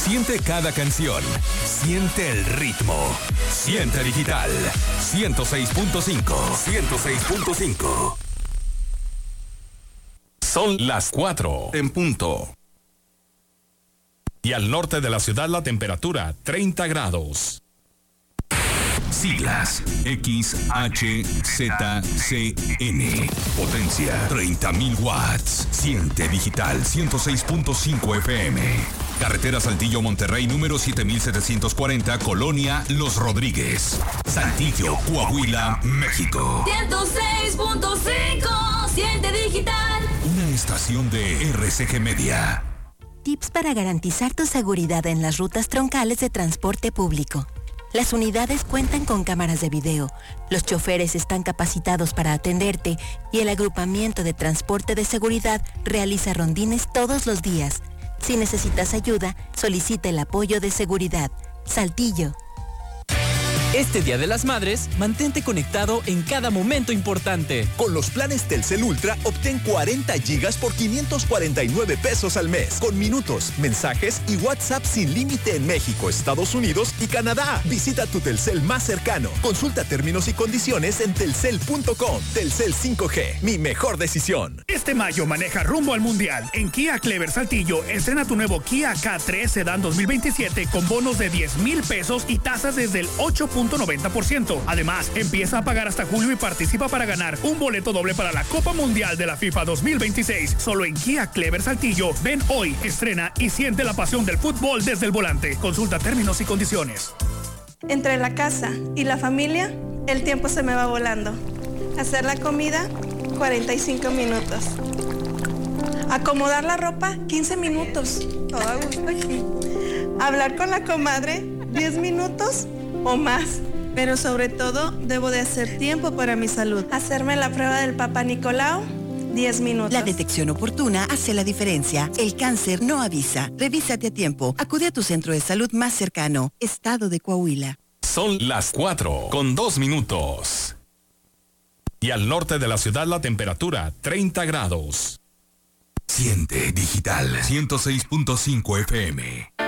Siente cada canción. Siente el ritmo. Siente digital. 106.5. 106.5. Son las 4 en punto. Y al norte de la ciudad la temperatura 30 grados. Siglas XHZCN. Potencia 30.000 watts. Siente digital 106.5 FM. Carretera Saltillo Monterrey número 7740, Colonia Los Rodríguez. Saltillo, Coahuila, México. 106.5. Siente digital. Una estación de RCG Media. Tips para garantizar tu seguridad en las rutas troncales de transporte público. Las unidades cuentan con cámaras de video, los choferes están capacitados para atenderte y el agrupamiento de transporte de seguridad realiza rondines todos los días. Si necesitas ayuda, solicita el apoyo de seguridad. Saltillo. Este Día de las Madres, mantente conectado en cada momento importante. Con los planes Telcel Ultra, obtén 40 gigas por 549 pesos al mes, con minutos, mensajes y WhatsApp sin límite en México, Estados Unidos y Canadá. Visita tu Telcel más cercano. Consulta términos y condiciones en telcel.com. Telcel 5G, mi mejor decisión. Este mayo maneja rumbo al Mundial. En Kia Clever Saltillo, estrena tu nuevo Kia K3 Sedan 2027 con bonos de 10,000 pesos y tasas desde el 8.90%. Además, empieza a pagar hasta julio y participa para ganar un boleto doble para la Copa Mundial de la FIFA 2026. Solo en Kia Clever Saltillo. Ven hoy, estrena y siente la pasión del fútbol desde el volante. Consulta términos y condiciones. Entre la casa y la familia, el tiempo se me va volando. Hacer la comida, 45 minutos. Acomodar la ropa, 15 minutos. Todo a gusto aquí. Hablar con la comadre, 10 minutos o más. Pero sobre todo, debo de hacer tiempo para mi salud. Hacerme la prueba del Papa Nicolau, 10 minutos. La detección oportuna hace la diferencia. El cáncer no avisa. Revísate a tiempo. Acude a tu centro de salud más cercano. Estado de Coahuila. Son las 4:02. Y al norte de la ciudad la temperatura 30 grados. Siente digital 106.5 FM.